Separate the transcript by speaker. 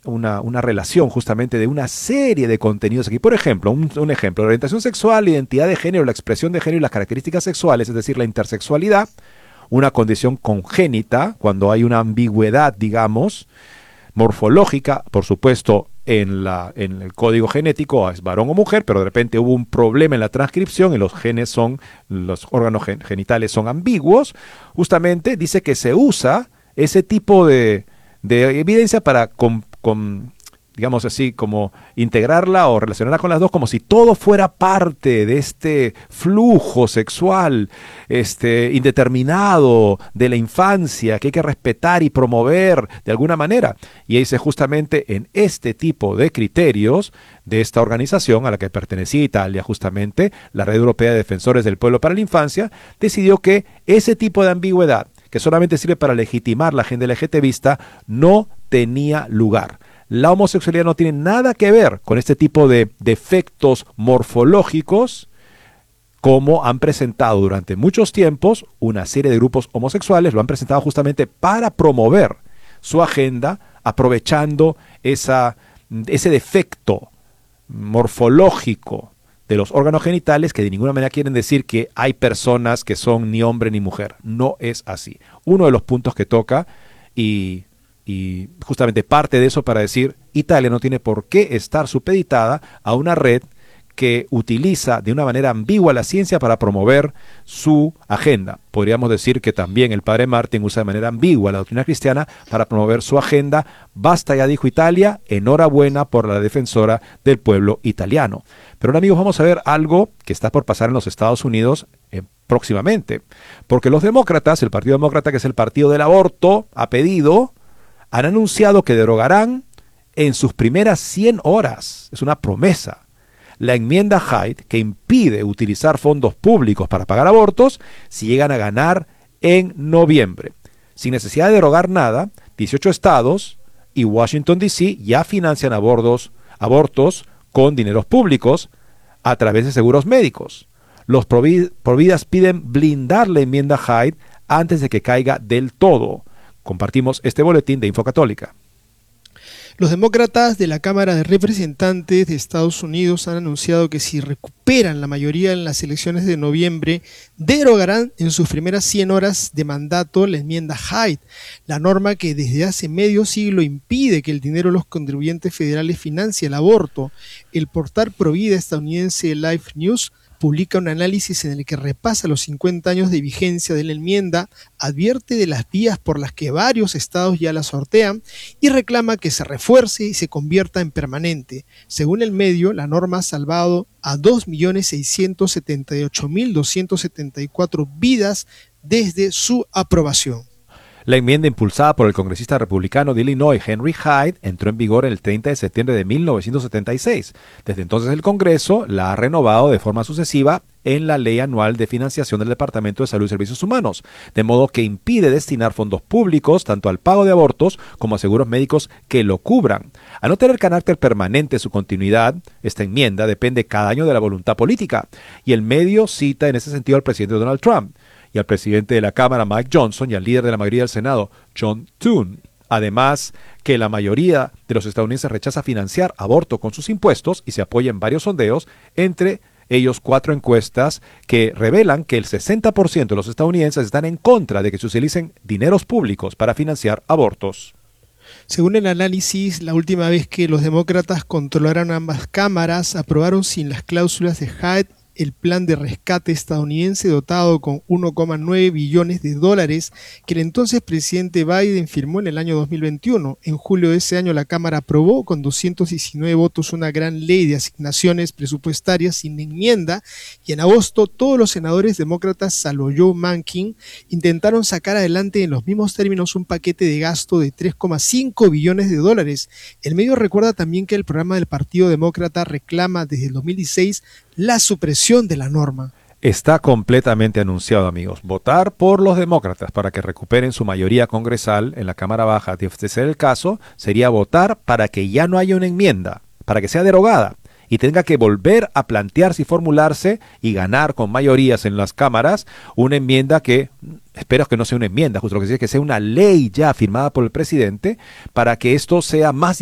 Speaker 1: una relación justamente de una serie de contenidos aquí. Por ejemplo, un ejemplo, la orientación sexual, la identidad de género, la expresión de género y las características sexuales, es decir, la intersexualidad, una condición congénita, cuando hay una ambigüedad, digamos, morfológica, por supuesto, en el código genético es varón o mujer, pero de repente hubo un problema en la transcripción y los órganos genitales son ambiguos, justamente dice que se usa ese tipo de evidencia para digamos así, como integrarla o relacionarla con las dos, como si todo fuera parte de este flujo sexual indeterminado de la infancia que hay que respetar y promover de alguna manera. Y dice justamente en este tipo de criterios de esta organización a la que pertenecía Italia, justamente la Red Europea de Defensores del Pueblo para la Infancia, decidió que ese tipo de ambigüedad, que solamente sirve para legitimar la agenda LGTBista, no tenía lugar. La homosexualidad no tiene nada que ver con este tipo de defectos morfológicos, como han presentado durante muchos tiempos una serie de grupos homosexuales, lo han presentado justamente para promover su agenda, aprovechando ese defecto morfológico de los órganos genitales, que de ninguna manera quieren decir que hay personas que son ni hombre ni mujer. No es así. Uno de los puntos que toca y justamente parte de eso para decir, Italia no tiene por qué estar supeditada a una red que utiliza de una manera ambigua la ciencia para promover su agenda. Podríamos decir que también el padre Martin usa de manera ambigua la doctrina cristiana para promover su agenda. Basta ya, dijo Italia, enhorabuena por la defensora del pueblo italiano. Pero ahora, amigos, vamos a ver algo que está por pasar en los Estados Unidos próximamente. Porque los demócratas, el Partido Demócrata, que es el partido del aborto, han anunciado que derogarán en sus primeras 100 horas, es una promesa, la enmienda Hyde que impide utilizar fondos públicos para pagar abortos si llegan a ganar en noviembre. Sin necesidad de derogar nada, 18 estados y Washington D.C. ya financian abortos con dineros públicos a través de seguros médicos. Los providas piden blindar la enmienda Hyde antes de que caiga del todo. Compartimos este boletín de Infocatólica.
Speaker 2: Los demócratas de la Cámara de Representantes de Estados Unidos han anunciado que si recuperan la mayoría en las elecciones de noviembre, derogarán en sus primeras 100 horas de mandato la enmienda Hyde, la norma que desde hace medio siglo impide que el dinero de los contribuyentes federales financie el aborto. El portal provida estadounidense Life News publica un análisis en el que repasa los 50 años de vigencia de la enmienda, advierte de las vías por las que varios estados ya la sortean y reclama que se refuerce y se convierta en permanente. Según el medio, la norma ha salvado a 2.678.274 vidas desde su aprobación.
Speaker 1: La enmienda impulsada por el congresista republicano de Illinois, Henry Hyde, entró en vigor el 30 de septiembre de 1976. Desde entonces el Congreso la ha renovado de forma sucesiva en la Ley Anual de Financiación del Departamento de Salud y Servicios Humanos, de modo que impide destinar fondos públicos tanto al pago de abortos como a seguros médicos que lo cubran. Al no tener carácter permanente su continuidad, esta enmienda depende cada año de la voluntad política, y el medio cita en ese sentido al presidente Donald Trump y al presidente de la Cámara, Mike Johnson, y al líder de la mayoría del Senado, John Thune. Además, que la mayoría de los estadounidenses rechaza financiar aborto con sus impuestos y se apoya en varios sondeos, entre ellos 4 encuestas que revelan que el 60% de los estadounidenses están en contra de que se utilicen dineros públicos para financiar abortos.
Speaker 2: Según el análisis, la última vez que los demócratas controlaron ambas cámaras, aprobaron sin las cláusulas de Hyde el plan de rescate estadounidense dotado con 1,9 billones de dólares que el entonces presidente Biden firmó en el año 2021. En julio de ese año la Cámara aprobó con 219 votos una gran ley de asignaciones presupuestarias sin enmienda, y en agosto todos los senadores demócratas, salvo Joe Manchin, intentaron sacar adelante en los mismos términos un paquete de gasto de 3,5 billones de dólares. El medio recuerda también que el programa del Partido Demócrata reclama desde el 2016 la supresión de la norma.
Speaker 1: Está completamente anunciado, amigos. Votar por los demócratas para que recuperen su mayoría congresal en la Cámara Baja, de ser el caso, sería votar para que ya no haya una enmienda, para que sea derogada y tenga que volver a plantearse y formularse y ganar con mayorías en las cámaras una enmienda que, espero que no sea una enmienda, justo lo que sea, que sea una ley ya firmada por el presidente, para que esto sea más